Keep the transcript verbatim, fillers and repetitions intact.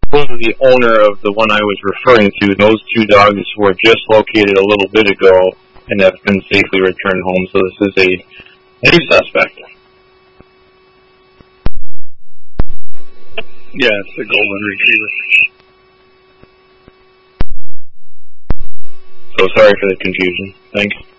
the owner of the one I was referring to. Those two dogs were just located a little bit ago and have been safely returned home. So this is a new suspect. Yeah, it's a golden retriever. So sorry for the confusion. Thanks.